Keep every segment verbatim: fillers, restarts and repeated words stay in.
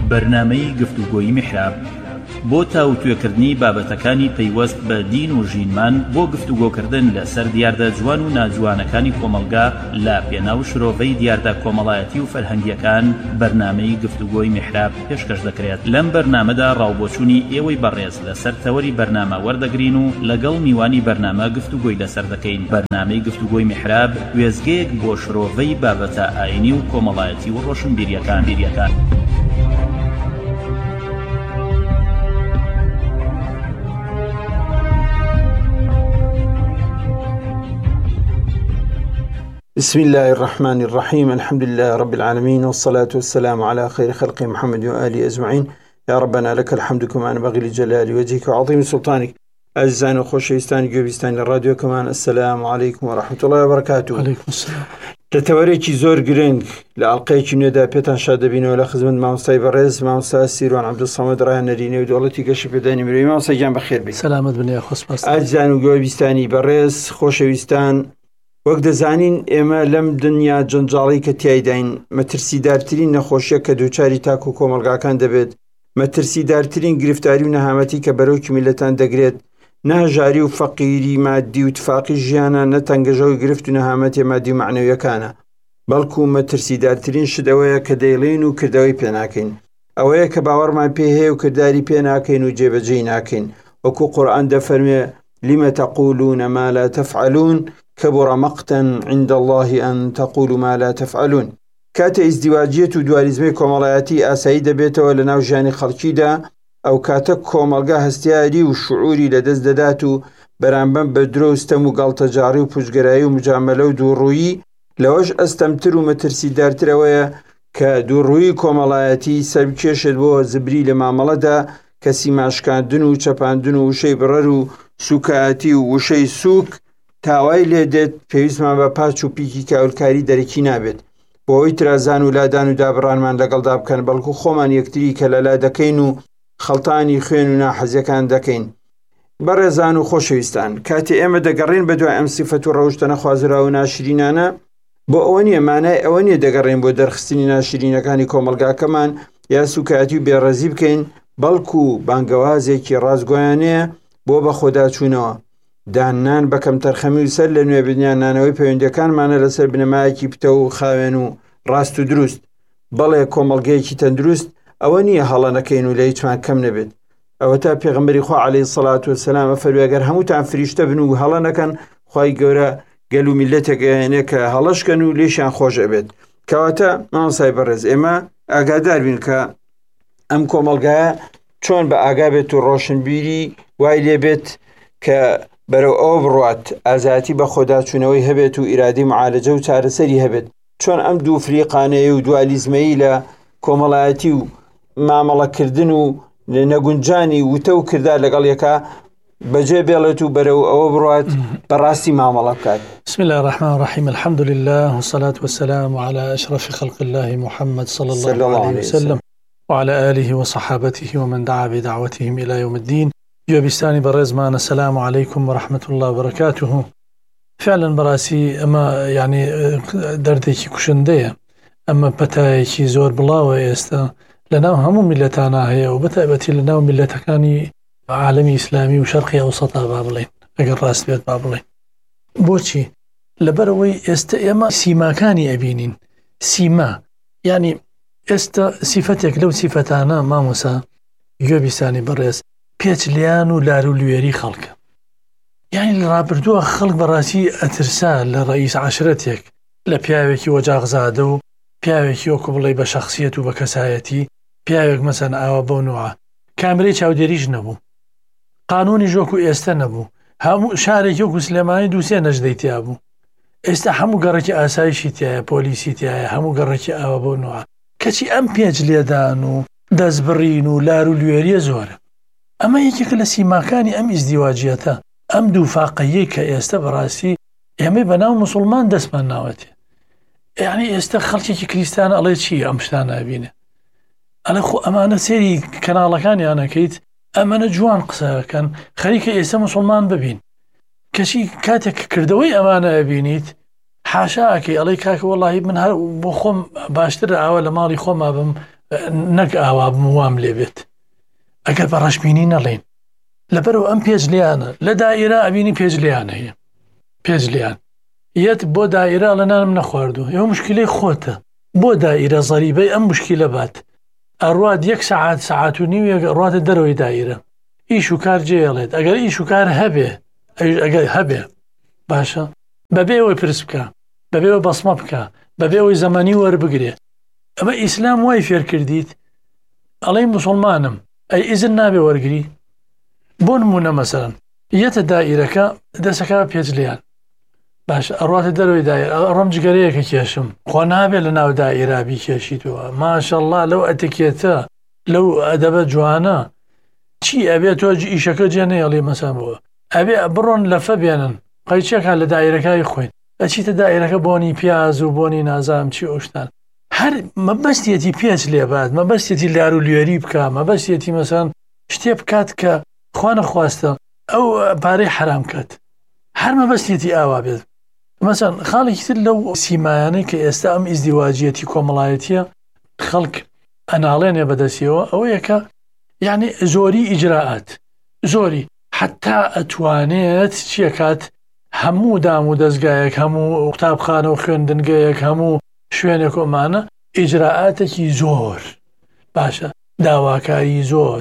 بەرنامەی گفتوگۆیی میحراب بۆ تاوتوێکردنی بابەتەکانی پەیوەست بە دین و ژینمان بۆ گفتوگۆکردن لەسەر دیاردە جوان و ناجوانەکانی کۆمەلگا لە پێناو شرۆڤەی دیاردە کۆمەڵایەتی و فەرهەنگیەکان بەرنامەی گفتوگۆی میحراب پێشکەش دەکرێت. لەم بەرنامەدا ڕاوبۆچوونی ئێوەی بەڕێز لەسەر تەوەری بەرنامە وەردەگرین و لەگەڵ میوانی بەرنامە گفتوگۆی لەسەر دەکەین. بەرنامەی گفتوگۆی میحراب وێزگەیەک بۆ شرۆڤەی بابەتە ئاینی و کۆمەڵایەتی و ڕۆشنبیریەکان بیریەکان. بسم الله الرحمن الرحيم الحمد لله رب العالمين والصلاة والسلام على خير خلق محمد وآله أجمعين يا ربنا لك الحمد كما ينبغي لجلال وجهك وعظيم سلطانك. أعزائنا وخوشويستان جوبيستان الراديو كمان السلام عليكم ورحمة الله وبركاته. عليكم السلام. لتواريكي زور جرينج لعلقيكي نودا بيتان شادبين ولا خزمت ماموستاي برز ماموستا سيروان عبد الصمد راه نريني ودولتي كشف داني مريم ماموستا جان بخير بي. سلامت بني أخو سباس. أعزائنا وجوبيستاني برز خوشويستان وەک دەزانین ئێمە لەم دنیا جەنجاڵی کە تیایداین مەترسیدارترین نەخۆشیە کە دووچاری تاک و کۆمەلگاکان دەبێت، مەترسیدارترین گرفتاری و نەهامەتی کە بەرەوکی میلەتان دەگرێت، نەهەژاری و فەقیری مادی و تفاقی ژیانە، نەتەنگەژەوی گرفت و نەهامەتی مادی و معنەویەکانە، بەڵکو مەترسیدارترین شت ئەوەیە کە دەیڵێن و کردەوەی پێناکەین، ئەوەیە کە باوەڕمان پێ هەیە و کردداری پێناکەین و جێبەجێی ناکەین. وەکو قورئان دەفەرمێ لم تقولون ما لا تفعلون كبر مقتا عند الله أن تقولوا ما لا تفعلون. كاتا ازدواجية و دواریزمەی کۆمەڵایەتی ئاسایی دەبێتەوە لە ناو ژیانی خەڵکیدا، ئەو کاتە کۆمەلگا هەستیاری و شعوری لەدەست دەدات و بەرامبەر بە درۆ و ستەم و گاڵتەجاری و پوشگەرایی و مجاملە و دووڕوویی. لەوەش ئەستەمتر و مەترسیدارترەوەیە کە دووڕووی کۆمەڵایەتی سەرکێشت بۆ زبری لە مامەڵەدا، کە سیماشکاندن و چەپاندن و وشەی بڕەر و سوکایەتی و وشەی سووک تاوای لێ دێت. پێویستمان بە پاچ و پیکی کاولکاری دەرەکی نابێت بۆ ئەوی ترازان و لادان و دابڕانمان لەگەڵدا بکەن، بەڵکو خۆمان یەکتری کە لەلا دەکەین و خەڵتانی خوێن و ناحەزیەکان دەکەین. بەڕێزان و خۆشەویستان، کاتی ئێمە دەگەڕین بە دوای ئەم سیفەت و ڕەوشتە نەخوازراوە و ناشرینانە، بۆ ئەوە نییە مانای ئەوە نییە دەگەڕین بۆ دەرخستنی ناشرینەکانی کۆمەلگاکەمان یا سوکایەتی و بێڕەزی بکەین، بەڵکو بانگەوازێکی ڕازگۆیانەیە بۆ بە خۆداچوونەوە. دانان بەکەم تەرخەمی و سەر لە نوێ بنیانانەوەی پەیوەندیەکانمانە لەسەر بنەمایەکی پتە و خاوێن و ڕاست و دروست. بەڵێ کۆمەڵگەیەکی تەندروست ئەوە نییە هەڵە نەکەین و لە هیچمان کەم نەبێت. ئەوە تا پێغەمبەری خوا عەلەیهی سەڵات وەسەلام فەرمووی ئەگەر هەمووتان فریشتە بن و هەڵە نەکەن، خوای گەورە گەل و میلەتێک هێنێ کە هەڵەشکەن و لێشیان خۆش ئەبێت. کەواتە مامۆستای بەڕێز، ئێمە ئاگادار بین کە ئەم کۆمەلگایە چۆن بە ئاگا بێت و ڕۆشنبیری وای لێ بێت کە بەرەو ئەوە بڕوات ئازاتی بە خۆداچوونەوەی هەبێت و ئیرادی معالەجە و چارەسەری هەبێت. چۆن ئەم دوو فریقانەیە و دوالیزمەیی لە کۆمەڵایەتی و مامەڵەکردن و نەگونجانی وتە و کردار لەگەڵ یەکە بەجێ بێڵێت و بەرەو ئەوە بڕوات بەڕاستی مامەڵە بکات. بسم الله الرحمن الرحيم الحمد لله والصلاة والسلام على أشرف خلق الله محمد صلى الله عليه وسلم وعلى آله وصحابته ومن دعا بدعوتهم إلى يوم الدين. جوابستاني برزمان السلام عليكم ورحمة الله وبركاته. فعلا براسي أما يعني درديكي كشندية، أما بتايكي زور بلاوة يستا لنا هم ملتانا هي وبتأبتي لنا ملتكاني عالمي إسلامي وشرقي أوسط بابلين أقل راس بيت بابلين بوشي لبروي يستا أما سيما كاني أبينين سيما يعني يستا صفتك لو صفتانا ما موسى جوابستاني برز پێچلیان و لارولیێری خەڵکە. یعنی لە ڕابردووە خەڵک بەڕاستی ئەترسا لە ڕئیس عەشرەتێک، لە پیاوێکی وەجاغزادە و پیاوێکی وەکو بڵێ بە شەخسیەت و بە کەسایەتی، پیاوێک مەسەن ئاوە بۆ نوعە، کامرەی چاودێریش نەبوو، قانونی ژۆک و ئێستا نەبوو، هەموو شارێکی وەکو سلێمانی دووسێ نەژدەی تیا بوو. ئێستا هەموو گەڕێکی ئاسایشی تایە، پۆلیسی تایە، هەموو گەڕێکی ئاوە بۆ نوعە. کەچی ئەم پێچلێدان و دەستبڕین و لارولیێریە زۆرە. ئەمە یەکێک لە سیماکانی ئەم ئیزدیواجیەتە، ئەم دوو فاقەیەی کە ئێستا بەڕاستی ئێمە بەناو موسڵمان دەستمان ناوەتێ. یعنی ئێستا خەڵکێکی کریستانە ئەڵێ چی ئەم شتانە ئەبینێ، ئەڵێ خۆ ئەمانە سێری کەناڵەکانیانەکەیت ئەمەنە جوان قسەکەن، خەریکە ئێستا موسڵمان ببین. کەچی کاتێک کردەوەی ئەمانە ئەبینیت حاشاکەی ئەڵێ کاکە وەڵاهی من هەر بۆ خۆم باشترە ئاوە لە ماڵی خۆما بم نەک ئاوا بوام لێ بێت ئەگەر بە ڕەشبینی نەڵێن لەبەرەوە ئەم پێج لیانە لە دائیرە ئەبینی پێج لیان هەیە پێج لیان یەت بۆ دائیرە لە نانم نەخواردو ئێوە مشکلەی خۆتە بۆ دائیرە زەریبەی ئەم مشکلە بات ئەڕوات یەک سەعات سەعات و نیو ڕاتە دەرەوەی دائیرە ئیش و کار جێڵێت ئەگەر ئیش و کار هەبێ ئەگەر هەبێ باشە بەبێەوەی پرس بکە بەبێەوە بەسمە بکە بەبێەوەی زەمانی وەربگرێ ئەمە ئیسلام وای فێر کردیت ئەڵێ موسڵمانم ئەی ئیزن نابێ وەرگری بۆ نمونە مەسەرەن یەتە دائیرەکە دەسەکە پێچ لیان باش ئەڕاتە دەرەوەی دائیرە ڕەم جگەرەیەکە کێشم خۆ نابێت لە ناو دائیرە بیکێشیتەوە ماشەڵڵا لەو ئەتیکێتە لەو ئەدەبە جوانە چی ئەبێت تۆ ئیشەکە جێ نەیەڵێ مەسامەوە ئەبێ بڕۆن لەفە بێنن قەیچێکە لە دائیرەکەی خۆین ئەچیتە دائیرەکە بۆنی پیاز و بۆنی نازام چی ئەوشتان هەر مەبەستێتی پێچ لێبات مەبەستێتی لار و لێری بکە مەبەستێتی مەسەن شتێ بکات کە خوا نەخواستە ئەو پارەی حرام کات هەر مەبەستێتی ئاوا بێت مەسەن خاڵێکی تر لەو سیمایانەی کە ئێستا ئەم ئیزدیواجیەتی کۆمەڵایەتیە خەڵک ئەناڵێنێ بەدەستیەوە ئەوەیە کە یعنی زۆری ئیجراعات زۆری حتا ئەتوانێت چیەکات هەموو دام و دەستگایەک هەموو قوتابخانە و خوێندنگەیەک هەموو شوێنێک ئۆمانە ئیجراعاتێکی زۆر باشە داواکاری زۆر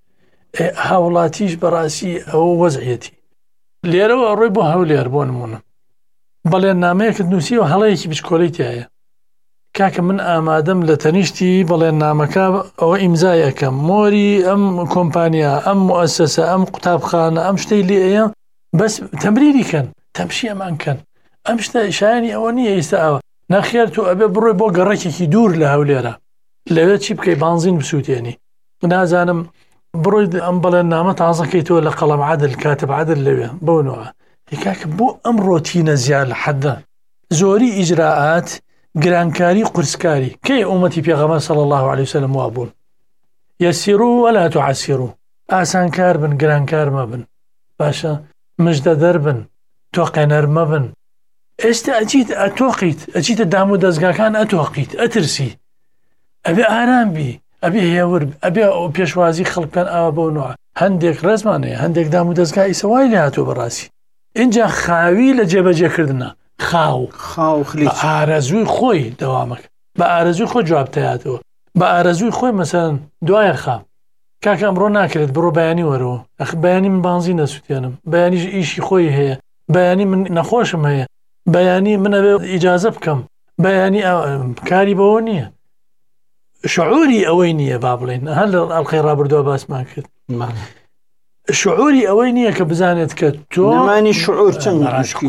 هاوڵاتیش بەڕاستی ئەوە وەزعەتی لێرەوە ڕۆی بۆ هەولێر بۆ نمونە بەڵێن نامەیەکت نووسی و هەڵەیەکی بچکۆڵی تایە کاکە من ئامادەم لە تەنیشتی بەڵێن نامەکە ئەوە ئیمزایەکەم مۆری ئەم کۆمپانیا ئەم موەسسە ئەم قوتابخانە ئەم شتەی لێ ئەیە بەس تەمریری کەن تەمشی ئەمان کەن ئەم شتە شایانی ئەوە نییە ئێستا ئەوە نەخێر تو ئەبێ بڕۆی بۆ گەڕێکێکی دوور لە هەولێرە لەوێت چی بکەی بانزین بسووتێنی نازانم بڕۆی ئەم بەڵێن نامە تازەکەیتەوە لە قەڵەم عەدل کاتب عەدل لەوێ بۆنەوە کاکە بۆ ئەم ڕۆتینە زیاد لە حەدە زۆری ئیجراعات گرانکاری قورسکاری کەی ئومەتی پێغەمبەر صلی الله علیه وسلم وابوون یەسیروا ولا تعسیروا ئاسانکار بن گرانکار مەبن باشە مژدە دەربن تۆقێنەر مەبن ئێستا ئەچیت ئەتۆقیت ئەچیتە دام و دەستگاکان ئەتۆقیت ئەترسی ئەبێ ئارام بی ئەبێ هێور ئەبێ پێشوازی خەڵکان ئاوا بۆنەوە هەندێک ڕێزمانەیە هەندێک دام و دەستگای سەوای لێ هاتۆ بەڕاستی اینجا خاوی لە جێبەجێکردنە خاو خاو خلی ئارەزووی خۆی دەوامەکە بە ئارەزووی خۆی جوابتەیاتەوە بە ئارەزووی خۆی مەسەن دوایە خام کاکە ئەمڕۆ ناکرێت بڕۆ بەیانی وەرەوە ئەخ بەیانی من بانزی نەسووتێنم بەیانیش ئیشی خۆی هەیە بەیانی من نەخۆشم هەیە بەیانی من ئەبێ ئیجازە بکەم بەیانی کاری بەوە نییە شعوری ئەوەی نییە با بڵێن هەر لە ئەڵقەی ڕابردووە باسمان کرد شعوری ئەوەی نییە کە بزانێت کە تۆ نەمانی شعور چەند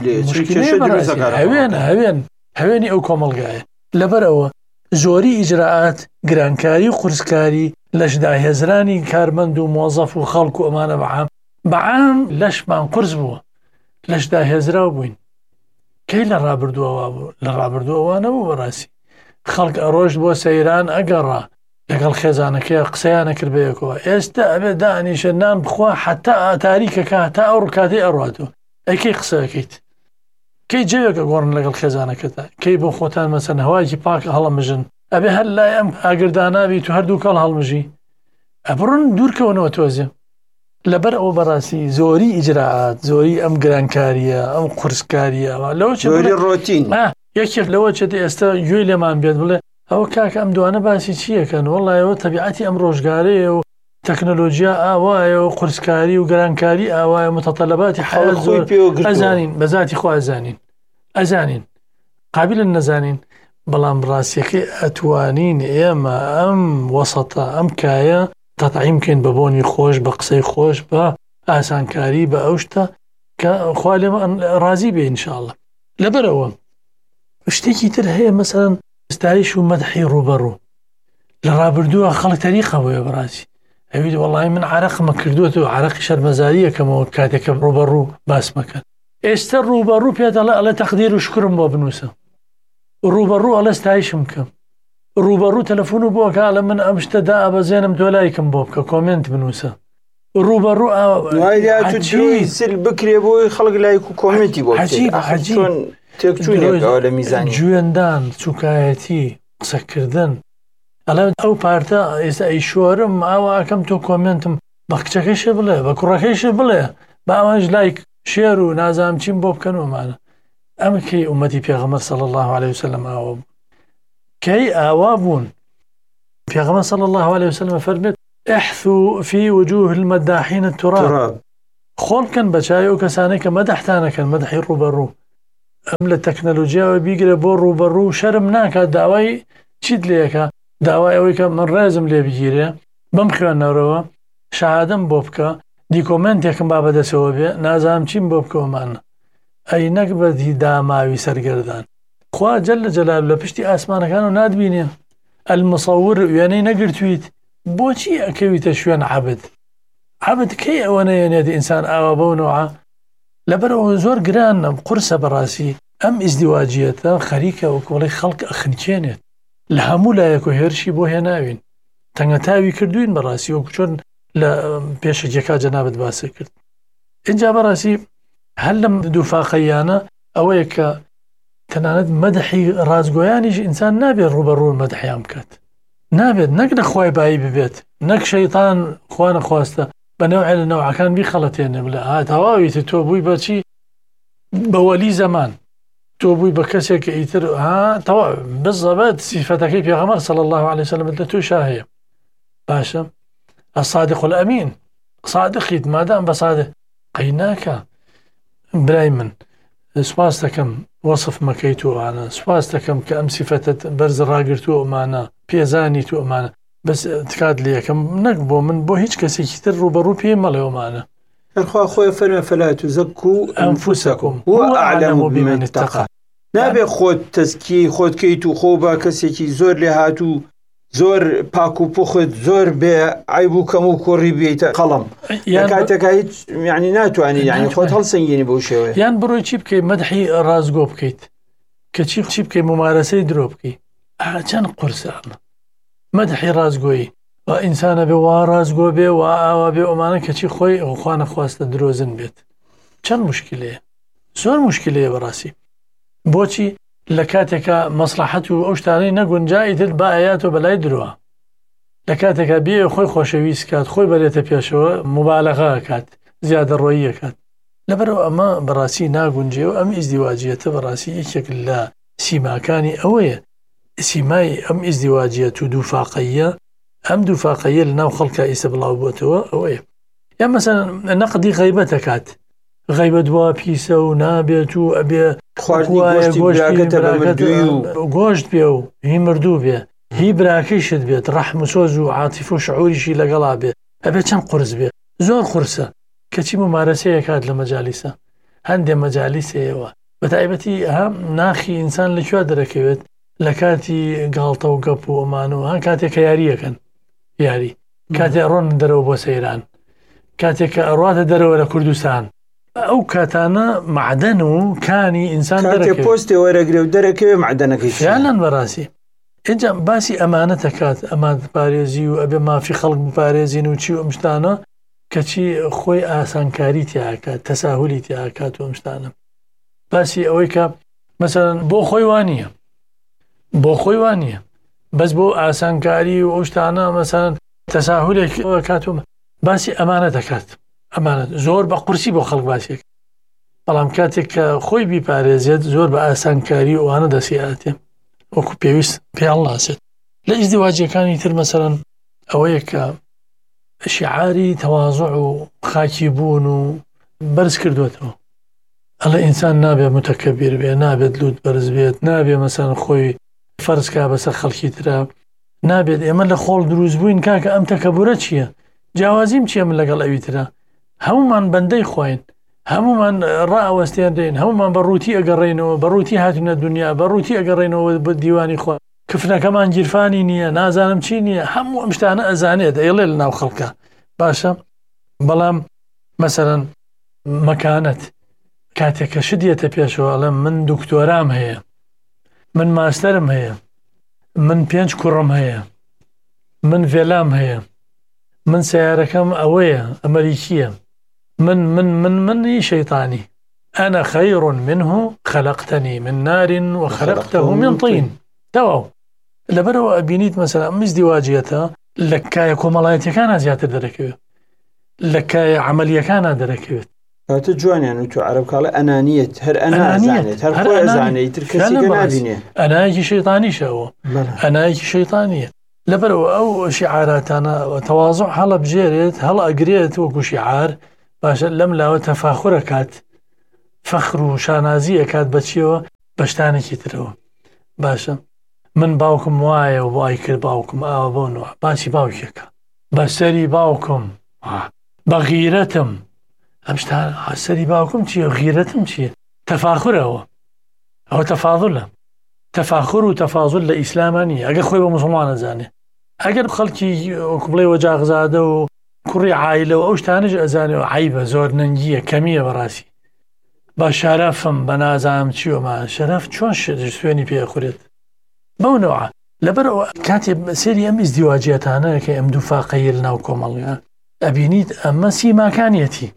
هەوێنە هەوێن هەوێنی ئەو کۆمەڵگایە لەبەر ئەوە زۆری ئیجراعات گرانکاری و قورسکاری لەشدا هێزرانی کارمەند و مۆزەف و خەڵک و ئەمانە بەعام بەعام لەشمان قورس بووە لەشدا هێزراو بووین کەی لە ڕابردووەوە بوو لە ڕابردووەوانە بوو بەڕاستی خەڵک ئەڕۆژ بۆ سەیران ئەگەڕا لەگەڵ خێزانەکەی قسەیانە کرد بەیەکەوە ئێستا ئەبێ دانیشە نان بخوا حتا تاریکەکە تا ئەو ڕکاتی ئەڕاتەوە ئەیکەی قسەکەیت کەی جێوێکە گۆڕن لەگەڵ خێزانەکەتە کەی بۆ خۆتان مەسەن هەوایکی پاک هەڵەمژن ئەبێ هەر لای ئەم ئاگرداناوی تو هەردوو کەڵ هەڵمژی ئەبڕن دوورکەونەوە تۆزێ لەبەر ئەوە بەڕاستی زۆری ئیجراعات زۆری ئەم گرانکاریە ئەم قورسکاریە لەوە زۆری ڕۆتین یەکێک لەوە چێت ئێستا گوێی لێمان بێت بڵێ ئەوە کاکە ئەم دوانە باسی چیەکەن وەڵایەوە تەبیعەتی ئەم ڕۆژگارەیە و تەکنۆلۆژیا ئاوایە و قورسکاری و گرانکاری ئاوایە متەتەلەباتی حیات زۆر ئەزانین بەذاتی خۆ ئەزانین ئەزانین قابلن نەزانین بەڵام ڕاستیەکەی ئەتوانین ئێمە ئەم وەسەتە ئەم کایە تەطعیم بکەین بە بۆنی خۆش بە قسەی خۆش بە ئاسانکاری بە ئەو شتە کە خوا لێمە ڕازی بێ ئینشاءڵڵا لەبەرەوە شتێکی تر هەیە مەسەڵەن ستایش و مەدحی ڕوبەڕوو لە ڕابردووە خەڵک تەریقەوەیە بەڕاستی ئەویت وەڵای من عەرەقمە کردووەتەوە عەرەقی شەرمەزاریەکەمەوە کاتێکە ڕوبەڕوو باس مەکەن ئێستا ڕوبەڕوو پێت ئەڵێ ئەڵێ تەقدیر و شکرم بۆ بنووسە ڕوبەڕوو ئەڵێ ستایشم کەم ڕوبەڕوو تەلەفۆن و بۆکە ئەڵێ من ئەم شتە دا ئەبەزێنم تۆ لایکم بۆ بکە کۆمنت بنووسە ڕوبەڕوو سل بکرێ بۆی خەڵک لایک و کۆمنتی بۆ جوێندان چووکایەتی قسەکردن ئەڵێ ئەو پارتە ئێستا ئەی شۆرم ئاوا ئەکەم تۆ کۆمنتم بە کچەکەیشە بڵێ بە کوڕەکەیشە بڵێ بە ئەوانش لایک شێر و نازام چیم بۆ بکەنەوەمانە. ئەمە کەی ئومەتی پێغەمبەر صلی الله عليه وسلم ئاوا بوو، کەی ئاوا بوون. پێغەمبەر صلی الله عليه وسلم فەرمێت احثوا في وجوه المداحين التراب، خۆڵ بکەن بە چاوی ئەو کەسانەی کە مەدەحتانەکەن، مەدەحی ڕوبەڕوو. ئەم لە تەکنەلۆژیاوە بیگرە بۆ ڕوبەڕوو شەرم ناکات داوای چیت لێەکە، داوای ئەوەی کە من ڕێزم لێ بگیرێ بەم خوێندنەوەرەوە شەهادەم بۆ بکە، دیکۆمنتێکم با بەدەسەوە بێ، نازانم چیم بۆ بکەوەمانە. ئەی نەک بەدی داماوی سەرگەردان. خوا جەل جەلال لە پشتی ئاسمانەکان و نادبینێ، المصور وێنەی نەگرتویت، بۆچی ئەکەویتە شوێن عەبد؟ عەبد کەی ئەوە نەیەنێت ئینسان ئاوا بەونەوە؟ لەبەرەوە زۆر گرانە، قورسە بەڕاستی ئەم ئیزدیواجیەتە خەریکە وەکوڵی خەڵک ئەخنکێنێت لە هەموو لایەک و هێرشی بۆ هێناوین. تەنگە تاوی کردوین بەڕاستی، وەکو چۆن لە پێشەکێکا جەنابەت باسە کرد. اینجا بەڕاستی هەر لەم دووفاقەیانە ئەوەیە کە تەنانەت مەدەحی ڕازگۆیانیش ئینسان نابێت ڕوبەڕوو مەدەحیان بکات، نابێت نەک نەخوای بایی ببێت، نەک شەیطان خوا نەخواستە بە نەوعێ لە نەوعەکان بیخەڵەتێنێ بڵێ ئا تەواویتە تۆ بووی بەچی بە وەلی زەمان، تۆ بووی بە کەسێک کە ئیتر ها تەواو بزەبەت سیفەتەکەی پێغەمبەر صلی الله عليه وسلم لە تووشا هەیە. باشە الصادق الأمين، صادقیت مادام بە صادق قەی ناکە. برای من سوپاس دەکەم وەصف مەکەیت و ئەوانە، سوپاس دەکەم کە ئەم سیفەتت بەرز ڕاگرتووە ئەمانە پێزانی تو ئەمانە، بەس تکات لە یەکەم نەک بۆ من بۆ هیچ کەسێکی تر ڕوبەڕوو پێ مەڵێوەمانە. هەرخوا خۆی فەرمێ فەلا تزەکوا ئەنفوسەکم هو ئەعلەم بمن اتقى. نابێ خۆت تەزکیەی خۆت کەیت و خۆ بە کەسێکی زۆر لێ هاتوو زۆر پاک و پوخت زۆر بێ عیب و کەم و کوڕی بێتە قەڵەم لە کاتێکا هیچ یعنی ناتوانانی یعنی خۆت هەڵسەنگێنی بەو شێوەیە. یان بڕۆی چی بکەیت مەدحی ڕازگۆ بکەیت کە چی چی بکەیت ممارەسەی درۆ بکەیت. چەند قورسە ئەمە مەدحی ڕازگۆیی و ئینسانە بێ وا ڕازگۆ بێ و ئاوا بێ ئەمانە کەچی خۆی خوا نەخواستە درۆزن بێت. چەند مشکلەیە، زۆر مشکلەیە بەڕاستی. بۆچی لە کاتێکە مەسلحەت و ئەو شتانەی نەگونجایتت با ئەیاتۆ بەلای درۆوە، لە کاتێکە بێ خۆی خۆشەویست کات خۆی بەرێتە پێشەوە مبالەغە کات زیادە ڕۆییە کات. لەبەرەوە ئەمە بەڕاستی ناگونجێ و ئەم ئیزدیواجیەتە بەڕاستی یەکێک لە سیماکانی ئەوەیە. سیمای ئەم ئیزدیواجیەت و دووفاقەیە، ئەم دووفاقەیە لە ناو خەڵکا ئیسە بڵاو بۆتەوە ئەوەیە. یان مەسەڵەن نەقدی غەیبەتە کات، غەیبەت وا پیسە و نابێت و ئەبێ گۆشت بێ و هی مردوو بێ، هی براکەیشت بێت، ڕەحم و سۆز و عاتیف و شعوریشی لەگەڵا بێ، ئەبێ چەند قورس بێ، زۆر قورسە. کەچی ممارەسەیە کات لە مەجالیسە، هەندێ مەجالیسەیەوە بەتایبەتی هەم ناخی ئینسان لەکوێ دەرەکەوێت لە کاتی گاڵتە و گەپ و ئەمانەوە، هەن کاتێک کە یاریەکەن یاری، کاتێک ڕۆن دەرەوە بۆ سەیران، کاتێک کە ئەڕاتە دەرەوە لە کوردستان، ئەو کاتانە معدەن و کانی ئینسان دەرەکەوێت پۆستی وەرەگرێ و دەرەکەوێ معدەنەکەی فعلەن بەڕاستی. اینجا باسی ئەمانەتە کات ئەمان پارێزی و ئەبێ مافی خەڵک بپارێزین و چی و ئەم شتانە کەچی خۆی ئاسانکاری تیاکات، تەساهولی تیاکات و ئەم شتانە. باسی ئەوەی کە مەسەڵەن بۆ خۆی وانییە، بۆ خۆی وانییە بەس بۆ ئاسانکاری و ئەو شتانە مەسەڵەن تەساهولێک کاتومە. باسی ئەمانە دەکات، ئەمانەت زۆر بە قورسی بۆ خەڵک باسێک، بەڵام کاتێک کە خۆی بیپارێزێت زۆر بە ئاسانکاری ئەوانە دەسیاتێ وەکو پێویست پێڵاسێت. لە ئیزدیواجیەکانی تر مەسەڵەن ئەوەیە کە شیعاری تەواضع و خاکی بوون و بەرز کردوێتەوە. ئەڵێ ئینسان نابێت متەکەبیر بێ، نابێت لوت بەرز بێت، نابێت مەسەڵەن خۆی فەرزکا بەسەر خەڵکی ترا، نابێت ئێمە لە خۆڵ دروست بووین کاکە ئەم تەکەبورە چییە؟ جیاوازیم چییە من لەگەڵ ئەوی ترا؟ هەمومان بەندەی خۆین، هەمومان ڕائەوەستیان دێن، هەمومان بە ڕووتی ئەگەڕێنەوە، بە ڕووتی هاتوونە دنیا، بە ڕووتی ئەگەڕێنەوە بە دیوانی خۆ، کفنەکەمان گیرفانی نییە، نازانم چی نییە، هەموو ئەم شتانە ئەزانێت ئەیڵێ لە ناو خەڵکە. باشە بەڵام مەسەڵەن مەکانەت کاتێککە شدیەتە پێشەوە ئەڵێم من دکتۆرام هەیە، من ماستەرم هەیە، من پێنج کوڕم هەیە، من ڤێلام هەیە، من سیارەکەم ئەوەیە ئەمریکیە، من من من منی شەیطانی، ئەنە خەیڕ منه خەلەقتەنی من نار وخەلەقتەه من طین. تەواو لەبەرەوە ئەبینیت مەسەلا مزدیواجیەتە لە کایە کۆمەڵایەتیەکانە زیاتر دەرەکەوێت، لە کایە عەمەلیەکانە دەرەکەوێت. کاتە جوانیان و تو عەرەب کاڵە ئەنانیەت، هەر ئەنازانێت، هەر خۆی ئەزانێت، تر کەسێکە نابینێ. ئەنایەکی شەیطانیشەوە، ئەنایەکی شەیطانیە. لەبەرەوە ئەو شیعاراتانە تەواضع هەڵە بژێرێت، هەڵ ئەگرێت وەکو شیعار، باشە لەم لاوە تەفاخورە کات، فەخر و شانازی ئەکات بەچیەوە بە شتانێکی ترەوە. باشە من باوکم وایە و وای کرد باوکم ئاوە بۆنەوە، باسی باوکێکە بەسەری باوکم بە غیرەتم، ئەم شتان سەری باوکم چییە؟ غیرەتم چییە؟ تەفاخورەوە، ئەوە تەفاضلە. تەفاخر و تەفاضل لە ئیسلامە نیە، ئەگەر خۆی بە موسڵمانە زانێ. ئەگەر خەڵکی وەکو بڵێ وەجاغزادە و کوڕی عایلەوە ئەو شتانەش ئەزانێەوە عیبە، زۆر نەنگیە، کەمیە بەڕاستی. با شەرەفم بە نازانم چیوەمە، شەرەف چۆن سوێنی پێخورێت بەونەوە. لەبەرەوە کاتێ سێری ئەم ئیزدیواجیەتانە کە ئەم دوو فاقەیە لەناو کۆمەڵگا ئەبینیت ئەمە سیماکانیەتی،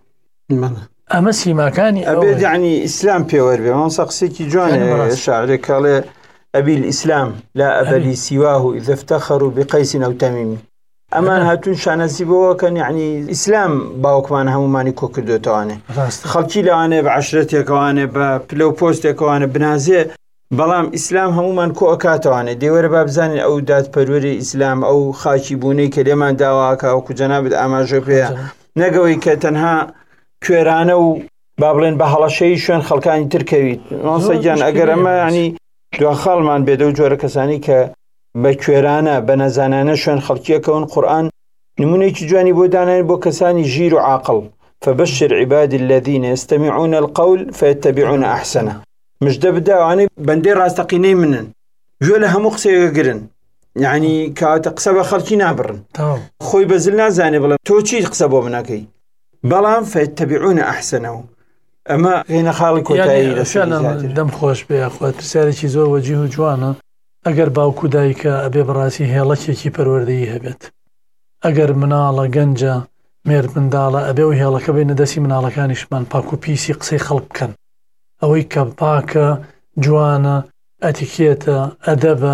ئەمە سیماکانی ئەبێت یعنی ئیسلام پێوەربێ. مامۆستا قسێکی جوانە شاعرێک کاڵێ ئەبی الئیسلام لا ئەبەلی سیواه إذا افتخروا بقیس أو تمیم. ئەمان هاتوون شانەزی بەوەکەن یعنی ئیسلام باوکمان هەمومانی کۆ کردوێتەوانێ، خەڵکی لەوانێ بە عەشرەتێکەوانێ بە پلە و پۆستێکەوانە بنازێ، بەڵام ئیسلام هەمومان کۆ ئەکاتەوانێ. دێوەرە با بزانین ئەو دادپەروەری ئیسلام، ئەو خاکی بوونەی کە لێمان داواکە وەکو جەنابەت ئاماژە پێەیە، نەگەوەی کە تەنها کوێرانە و با بڵێن بە هەڵەشەی شوێن خەڵکانی ترکەویت. مامۆستاگیان ئەگەر ئەمە ینی دواخاڵمان بێدە و جۆرە کەسانی کە بە کوێرانە بە نەزانانە شوێن خەڵکیەکەون، قورئان نمونەیەکی جوانی بۆ داناین بۆ کەسانی ژیر و عاقڵ. فبشر عبادي الذين يستمعون القول فيتبعون أحسنه. مجدە بدە ئەوانەی بەندەی ڕاستەقینەی منن، گوێ لە هەموو قسەیەکە گرن، یعنی کاتە قسە بە خەڵکی نابڕن، خۆی بەزل نازانێ بڵێ تۆ چی قسە بۆ منەکەی، بەڵام فيتبعون أحسنه. ئەمە غێنە خاڵی کۆتایی دەم خۆش بێ خۆ ترسارێکی زۆر وەجیه و جوانە. ئەگەر باوکو دایکە ئەبێ بەڕاستی هێڵەکێکی پەروەردەیی هەبێت، ئەگەر مناڵە گەنجە مێر منداڵە ئەبێ و هێڵەکە بێنە دەستی مناڵەکانیشمان پاک و پیسی قسەی خەڵک بکەن، ئەوەی کە پاکە جوانە ئەتیکێتە ئەدەبە.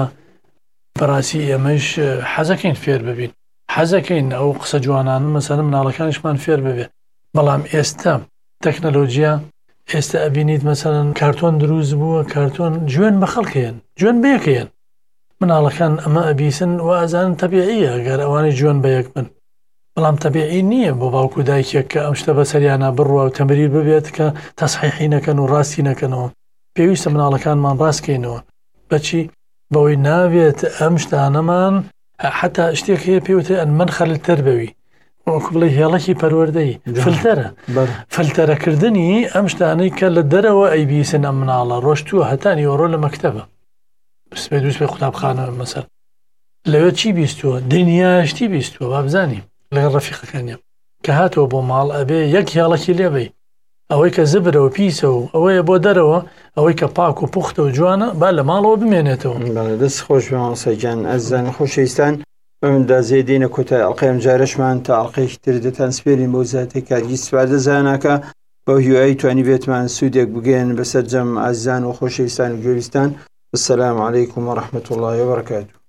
بەڕاستی ئێمەش حەزەکەین فێر ببین، حەزەکەین ئەو قسە جوانانە مەسەلەن مناڵەکانیشمان فێر ببێ. بەڵام ئێستا تەکنەلۆجیا ئێستا ئەبینیت مەسەلەن کارتۆن دروست بووە، کارتۆن جوێن بە خەڵکەیەن، جوێن بەیەکەیەن. مناڵەکان ئەمە ئەبیسن و ئازان تەبیعیە ئەگەر ئەوانەی جوێن بەیەک بن، بەڵام تەبیعی نییە بۆ باوکو دایکێک کە ئەم شتە بەسەریانە بڕوە و تەمریر ببێت کە تەسحیحی نەکەن و ڕاستی نەکەنەوە. پێویستە مناڵەکانمان ڕاستکەینەوە. بەچی؟ بەوەی ناوێت ئەم شتانەمان حتا شتێک هەیە پێوتە ئەن منخەل تەربەوی، وەکو بڵێ هێڵەکی پەروەردەی فلتەرە، فلتەرەکردنی ئەم شتانەی کە لە دەرەوە ئەیبیسن ئەم مناڵە ڕۆشتووە هەتا نیوەڕۆ لە مەکتەبە بسبێ دووس پێ قوتابخانە مەسەر لەوێ چی بیستووە، دنیاشتی بیستووە. با بزانیم لەگەڵ ڕەفیقەکانیان کە هاتەوە بۆ ماڵ ئەبێ یەک هێڵەکی لێبەی، ئەوەی کە زبرەوە پیسە و ئەوەیە بۆ دەرەوە، ئەوەی کە پاک و پوختە و جوانە با لە ماڵەوە بمێنێتەوە. دەست خۆش بێمەسەجان ئەزان خۆشەویستان ئەمدا زێدینە کۆتای ئەڵقەیەم جارەشمان تا ئەڵقەیەکی تر دەتان سپێرین بۆ زیاتر کارگی سوپادە زاناکە بۆ هیوایی توانی بێتمان سوودێک بگەن بەسەر جەم ئازیزان و خۆشەویستان و گوێویستان. السلام علیکم و ڕەحمەتوڵڵاهی و بەرەکاتوه.